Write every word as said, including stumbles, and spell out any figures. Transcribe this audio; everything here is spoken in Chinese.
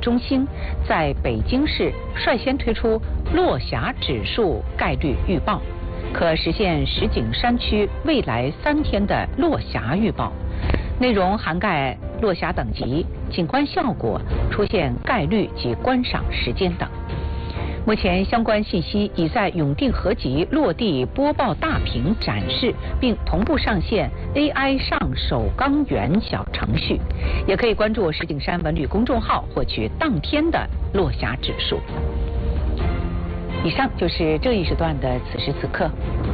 中心在北京市率先推出落霞指数概率预报，可实现石景山区未来三天的落霞预报，内容涵盖落霞等级、景观效果、出现概率及观赏时间等。目前相关信息已在永定合集落地播报大屏展示，并同步上线 A I 上首钢源小程序，也可以关注石景山文旅公众号获取当天的落霞指数。以上就是这一时段的此时此刻。